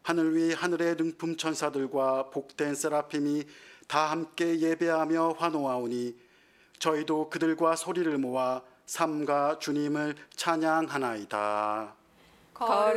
하늘 위 하늘의 능품 천사들과 복된 세라핌이 다 함께 예배하며 환호하오니 저희도 그들과 소리를 모아 삼가 주님을 찬양하나이다.